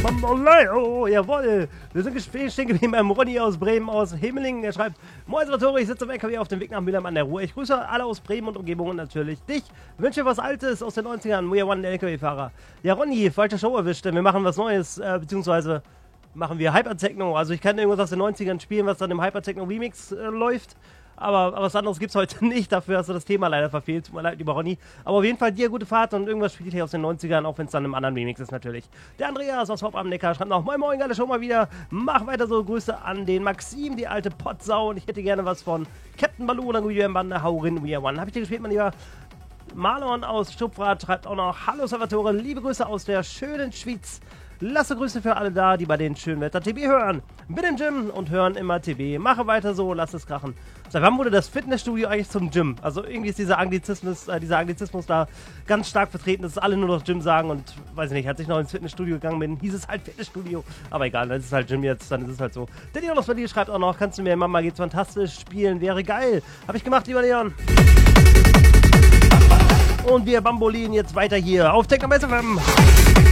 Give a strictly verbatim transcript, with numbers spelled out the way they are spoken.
Bamboleo, jawohl. Wir sind gesp- stehen geblieben beim Ronny aus Bremen, aus Hemmelingen. Er schreibt, Moin Salvatore, ich sitze im L K W auf dem Weg nach Mülheim an der Ruhr. Ich grüße alle aus Bremen und Umgebung und natürlich dich. Wünsche was Altes aus den neunzigern. We are one, der L K W-Fahrer. Ja, Ronny, falsche Show erwischt. Wir machen was Neues, äh, beziehungsweise machen wir Hypertechno. Also ich kann irgendwas aus den neunzigern spielen, was dann im Hypertechno-Remix äh, läuft. Aber, aber was anderes gibt's heute nicht. Dafür hast du das Thema leider verfehlt. Tut mir leid, lieber Ronny. Aber auf jeden Fall dir gute Fahrt und irgendwas spielt hier aus den neunzigern, auch wenn es dann im anderen Remix ist natürlich. Der Andreas aus Haupt am Neckar schreibt noch, Moin Moin, geile Show mal wieder. Mach weiter so, Grüße an den Maxim, die alte Pottsau. Und ich hätte gerne was von Captain Baloo oder Guillermo Bande, hau rein, we are one. Hab ich dir gespielt, mein Lieber. Marlon aus Stupfrat schreibt auch noch, Hallo Salvatore, liebe Grüße aus der schönen Schweiz. Lasse Grüße für alle da, die bei den schönen Wetter T B hören. Bin im Gym und hören immer T B. Mache weiter so, lass es krachen. Seit wann wurde das Fitnessstudio eigentlich zum Gym? Also irgendwie ist dieser Anglizismus, äh, dieser Anglizismus da ganz stark vertreten, dass alle nur noch Gym sagen und, weiß ich nicht, als ich noch ins Fitnessstudio gegangen bin, hieß es halt Fitnessstudio. Aber egal, dann ist es halt Gym jetzt, dann ist es halt so. Der Leon aus Berlin schreibt auch noch, kannst du mir Mama geht's fantastisch spielen, wäre geil. Hab ich gemacht, lieber Leon. Und wir bambolien jetzt weiter hier auf Techno F M.